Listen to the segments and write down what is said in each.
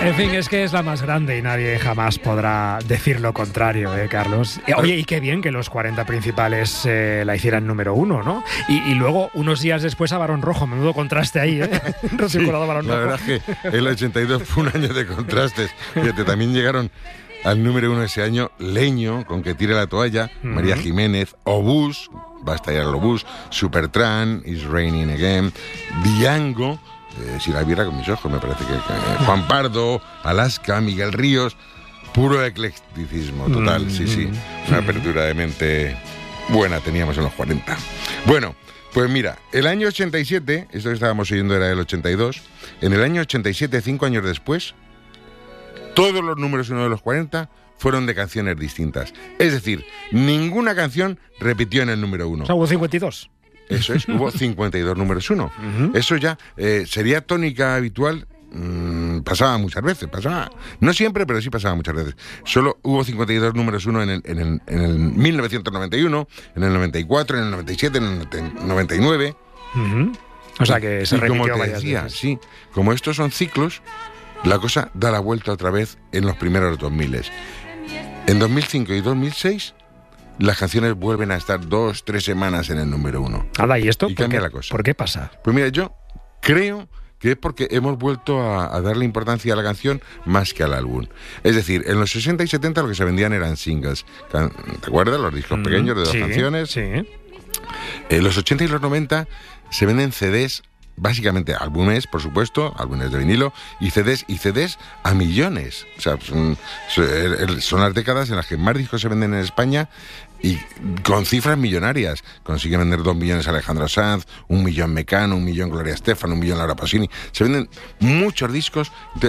En fin, es que es la más grande y nadie jamás podrá decir lo contrario, Carlos. Oye, y qué bien que los 40 principales la hicieran número 1, ¿no? Y luego, unos días después, a Barón Rojo. Menudo contraste ahí, Rocío Jurado, Barón Rojo. La verdad es que el 82 fue un año de contrastes. Fíjate, también llegaron al número 1 ese año Leño, con Que tire la toalla, María Jiménez, Obús, Va a estallar el obús, Supertramp, It's Raining Again, Diango, si la viera con mis ojos, me parece que Juan Pardo, Alaska, Miguel Ríos, puro eclecticismo total, sí. Una apertura de mente buena teníamos en los 40. Bueno, pues mira, el año 87, esto que estábamos oyendo era el 82, en el año 87, 5 años después, todos los números 1 de los 40 fueron de canciones distintas. Es decir, ninguna canción repitió en el número 1. O sea, hubo 52. Eso es, hubo 52 números 1. Eso ya sería tónica habitual. Pasaba muchas veces, no siempre, pero sí pasaba muchas veces. Solo hubo 52 números 1 en el 1991, en el 94, en el 97, en el 99. O sea que se repitió como te varias decía, veces. sí, como estos son ciclos, la cosa da la vuelta otra vez en los primeros 2000. En 2005 y 2006, las canciones vuelven a estar 2-3 semanas en el número 1. Anda, ¿y esto Y por cambia qué, la cosa. por qué pasa? Pues mira, yo creo que es porque hemos vuelto a darle importancia a la canción más que al álbum. Es decir, en los 60 y 70 lo que se vendían eran singles. ¿Te acuerdas? Los discos pequeños de 2 canciones. Sí. En los 80 y los 90 se venden CDs, básicamente álbumes, por supuesto, álbumes de vinilo, y CDs a millones. O sea, son las décadas en las que más discos se venden en España y con cifras millonarias. Consigue vender 2 millones Alejandro Sanz, 1 millón Mecano, 1 millón Gloria Estefan, 1 millón Laura Pausini. Se venden muchos discos.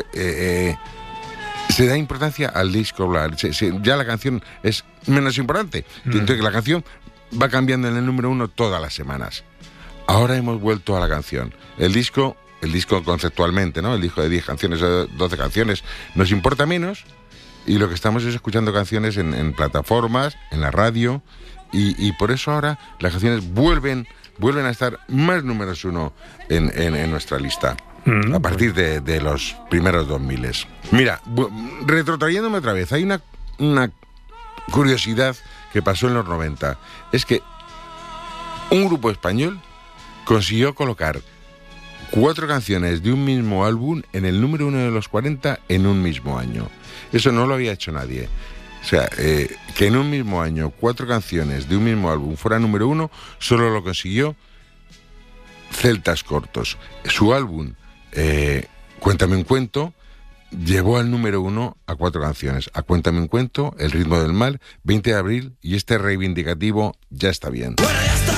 Se da importancia al disco, ya la canción es menos importante. Entonces la canción va cambiando en el número 1 todas las semanas. Ahora hemos vuelto a la canción. El disco conceptualmente, ¿no? El disco de 10 canciones o 12 canciones nos importa menos, y lo que estamos es escuchando canciones en plataformas, en la radio, y por eso ahora las canciones vuelven a estar más números 1 en nuestra lista. A partir de los primeros 2000. Mira, retrotrayéndome otra vez, hay una curiosidad que pasó en los 90. Es que un grupo español consiguió colocar 4 canciones de un mismo álbum en el número 1 de los 40 en un mismo año. Eso no lo había hecho nadie. O sea, que en un mismo año 4 canciones de un mismo álbum fuera número 1, solo lo consiguió Celtas Cortos. Su álbum, Cuéntame un cuento, llevó al número 1 a 4 canciones. A Cuéntame un cuento, El ritmo del mal, 20 de abril y este reivindicativo Ya está bien.